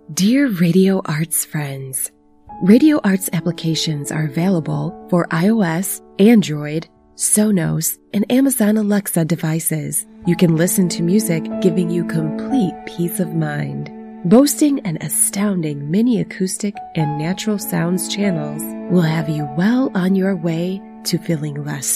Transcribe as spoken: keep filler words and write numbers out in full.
Dear Radio Arts friends, Radio Arts applications are available for iOS, Android, Sonos, and Amazon Alexa devices. You can listen to music giving you complete peace of mind. Boasting an astounding mini acoustic and natural sounds channels will have you well on your way to feeling less